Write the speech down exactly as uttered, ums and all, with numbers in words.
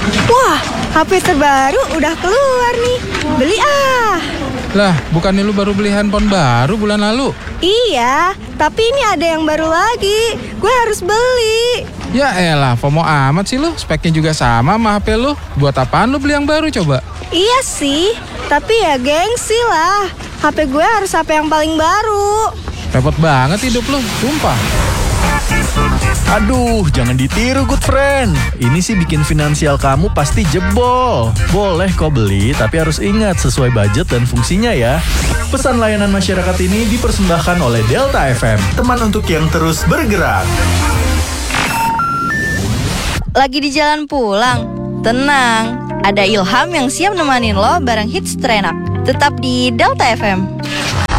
Wah, H P terbaru udah keluar nih. Beli ah. Lah, bukannya lu baru beli handphone baru bulan lalu? Iya, tapi ini ada yang baru lagi. Gue harus beli. Ya elah, FOMO amat sih lu. Speknya juga sama sama H P lu. Buat apaan lu beli yang baru coba? Iya sih, tapi ya gengsi lah. H P gue harus H P yang paling baru. Repot banget hidup lu, sumpah. Aduh, jangan ditiru good friend. Ini sih bikin finansial kamu pasti jebol. Boleh kok beli, tapi harus ingat sesuai budget dan fungsinya ya. Pesan layanan masyarakat ini dipersembahkan oleh Delta F M, teman untuk yang terus bergerak. Lagi di jalan pulang? Tenang, ada Ilham yang siap nemanin lo bareng hits terenak. Tetap di Delta F M.